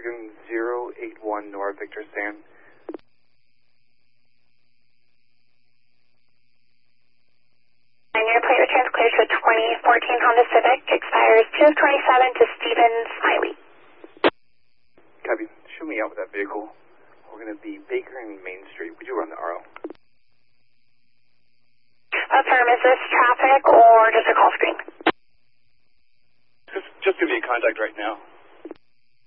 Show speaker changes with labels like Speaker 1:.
Speaker 1: Lagoon 081 Nora Victor Stan.
Speaker 2: And your plate returns clear to a 2014 Honda Civic. Expires 2 of 27 to Steven Smiley.
Speaker 1: Copy. Show me out with that vehicle. We're going to be Baker and Main Street. Would you run the RO?
Speaker 2: Affirm, is this traffic or just a call screen?
Speaker 1: Just give me a contact right now.